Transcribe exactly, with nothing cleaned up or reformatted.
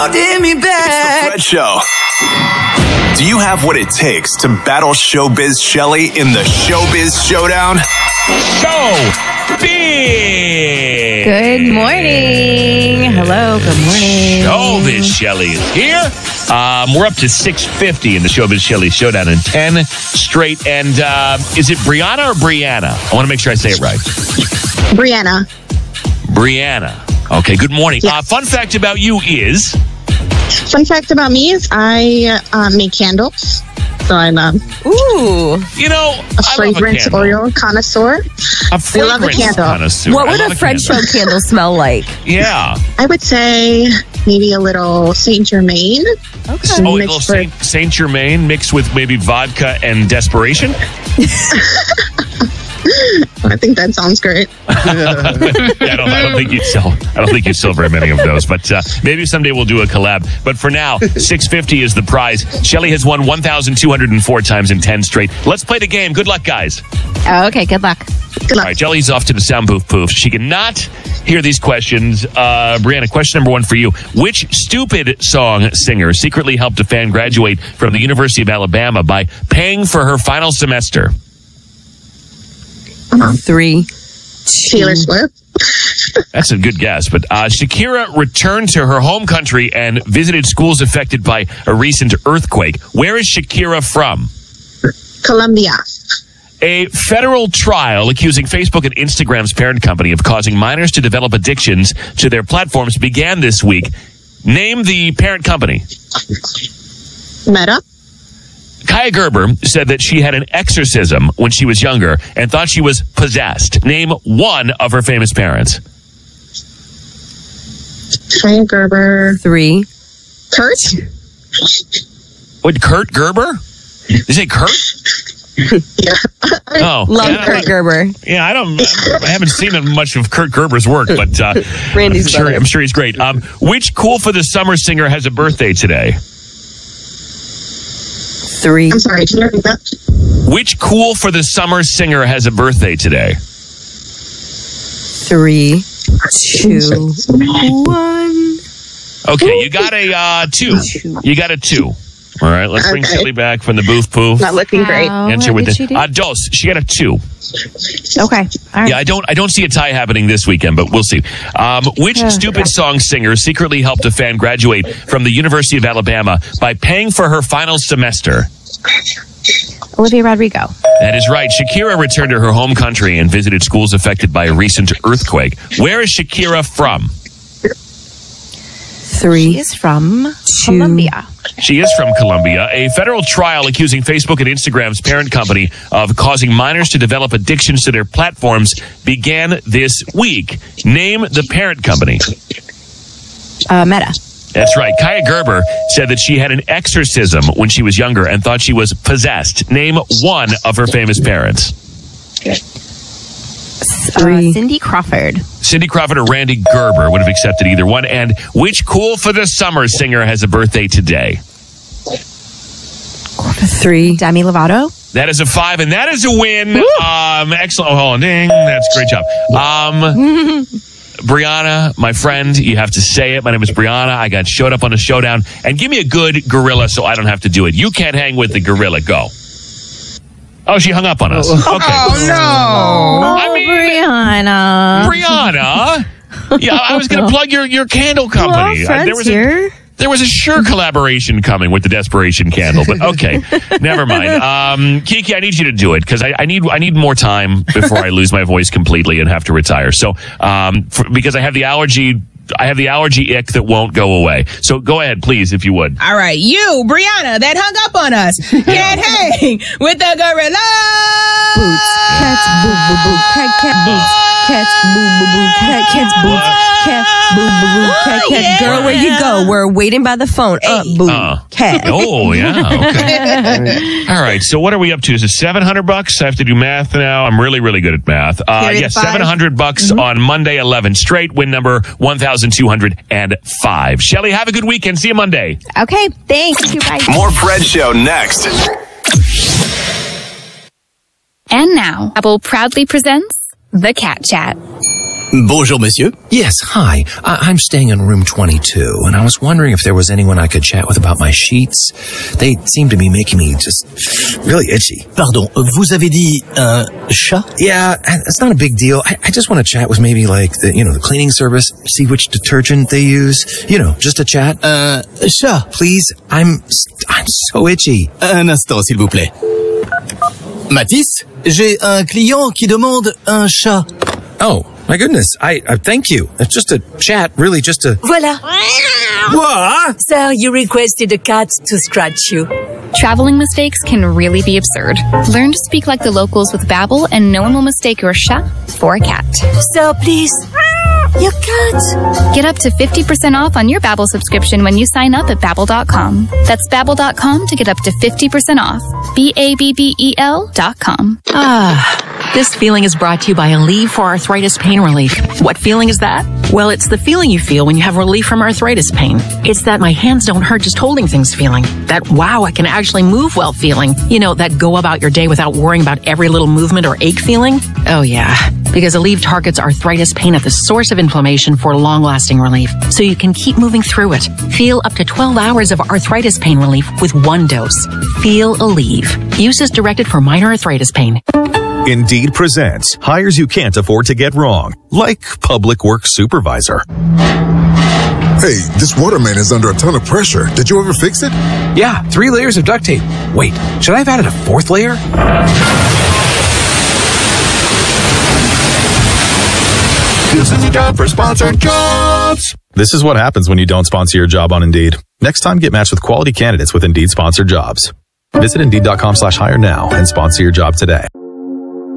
holding me back. Fred Show. Do you have what it takes to battle Showbiz Shelly in the Showbiz Showdown? Showbiz! Good morning. Hello, good morning. Showbiz Shelly is here. Um, we're up to six fifty in the Showbiz Shelly Showdown in ten straight. And uh, is it Brianna or Brianna? I want to make sure I say it right. Brianna. Brianna. Okay, good morning. Yes. Uh, fun fact about you is... Fun fact about me is I uh, make candles. So I'm um, Ooh. You know, a I love a fragrance candle. oil connoisseur. A We love a fragrance candle. connoisseur. What I would love a Fred Show candle. candle smell like? Yeah. I would say maybe a little Saint Germain. Okay. Oh, a Mixed little with- Saint, Saint Germain mixed with maybe vodka and desperation? I think that sounds great. Yeah, I don't, I don't think you'd sell. I don't think you'd sell very many of those. But uh, maybe someday we'll do a collab. But for now, six fifty is the prize. Shelly has won one thousand two hundred four times in ten straight. Let's play the game. Good luck, guys. Oh, okay, good luck. Good All luck. right, Jelly's off to the sound booth poof. She cannot hear these questions. Uh, Brianna, question number one for you. Which stupid song singer secretly helped a fan graduate from the University of Alabama by paying for her final semester? Three. Taylor Swift. That's a good guess. But uh, Shakira returned to her home country and visited schools affected by a recent earthquake. Where is Shakira from? Colombia. A federal trial accusing Facebook and Instagram's parent company of causing minors to develop addictions to their platforms began this week. Name the parent company. Meta. Kaya Gerber said that she had an exorcism when she was younger and thought she was possessed. Name one of her famous parents. Kaya Gerber. Three. Kurt. What, Kurt Gerber? Did you say Kurt? Yeah. Oh, Love yeah, Kurt Gerber. Yeah, I don't. I haven't seen much of Kurt Gerber's work, but uh, Randy's I'm sure, brother. I'm sure he's great. Um, which Cool for the Summer singer has a birthday today? Three. I'm sorry. Can you repeat that? Which Cool for the Summer singer has a birthday today? Three. Two. One. Okay, you got a uh, two. You got a two. All right, let's bring Okay. Shelly back from the booth poof. Not looking great. How Enter with did the she do? uh, Dos. She got a two. Okay. All right. Yeah, I don't. I don't see a tie happening this weekend, but we'll see. Um, which stupid song singer secretly helped a fan graduate from the University of Alabama by paying for her final semester? Olivia Rodrigo. That is right. Shakira returned to her home country and visited schools affected by a recent earthquake. Where is Shakira from? Three. She is from Colombia. She is from Colombia. A federal trial accusing Facebook and Instagram's parent company of causing minors to develop addictions to their platforms began this week. Name the parent company. Uh, Meta. That's right. Kaya Gerber said that she had an exorcism when she was younger and thought she was possessed. Name one of her famous parents. Three. Uh, Cindy Crawford. Cindy Crawford or Randy Gerber would have accepted either one. And which Cool for the Summer singer has a birthday today? Three. Demi Lovato. That is a five, and that is a win. Um, excellent. Oh, hold on. Ding. That's a great job. Um, Brianna, my friend, you have to say it. My name is Brianna. I got showed up on a showdown. And give me a good gorilla so I don't have to do it. You can't hang with the gorilla. Go. Oh, she hung up on us. Okay. Oh, no. I mean, Brianna. Brianna. Yeah, I was going to plug your, your candle company. Well, I- there was a, here. There was a sure collaboration coming with the Desperation Candle, but okay, never mind. Um, Kiki, I need you to do it because I, I need I need more time before I lose my voice completely and have to retire. So, um, for, because I have the allergy, I have the allergy ick that won't go away. So, go ahead, please, if you would. All right, you, Brianna, that hung up on us. Can't hang with the gorilla. Boots. Cats. Boo boo boo. Cat cat boots. Cats. Boo boo boo. Cat cats boots. Cat. Boo boo boo. Cat Oh, cat. yeah. Girl, where you go? We're waiting by the phone. Uh, boo. Uh. Cat. Oh, yeah. Okay. All right. So, what are we up to? Is it seven hundred bucks? I have to do math now. I'm really, really good at math. Uh, Carry the yes, five. seven hundred bucks on Monday, eleven straight. Win number one thousand two hundred five. Shelly, have a good weekend. See you Monday. Okay. Thanks. You bye. More Fred Show next. And now, Apple proudly presents The Cat Chat. Bonjour, monsieur. Yes, hi. I- I'm staying in room twenty-two, and I was wondering if there was anyone I could chat with about my sheets. They seem to be making me just really itchy. Pardon, vous avez dit un chat? Yeah, it's not a big deal. I, I just want to chat with maybe like the, you know, the cleaning service, see which detergent they use. You know, just a chat. Un chat? Please, I'm I'm so itchy. Un instant, s'il vous plaît. Mathis, j'ai un client qui demande un chat. Oh, my goodness. I, I thank you. It's just a chat, really just a... Voila. What? So you requested a cat to scratch you. Traveling mistakes can really be absurd. Learn to speak like the locals with Babbel, and no one will mistake your chat for a cat. So please, your cat. Get up to fifty percent off on your Babbel subscription when you sign up at Babbel dot com. That's Babbel dot com to get up to fifty percent off. B A B B E L dot com. Ah. This feeling is brought to you by Aleve for Arthritis Pain Relief. What feeling is that? Well, it's the feeling you feel when you have relief from arthritis pain. It's that my hands don't hurt just holding things feeling. That wow, I can actually move well feeling. You know, that go about your day without worrying about every little movement or ache feeling. Oh yeah, because Aleve targets arthritis pain at the source of inflammation for long-lasting relief, so you can keep moving through it. Feel up to twelve hours of arthritis pain relief with one dose. Feel Aleve. Use as directed for minor arthritis pain. Indeed presents hires you can't afford to get wrong, like public works supervisor. Hey, this water main is under a ton of pressure. Did you ever fix it? Yeah, three layers of duct tape. Wait, should I have added a fourth layer? This is time for sponsored jobs. This is what happens when you don't sponsor your job on Indeed. Next time, get matched with quality candidates with Indeed sponsored jobs. Visit Indeed dot com slash hire now and sponsor your job today.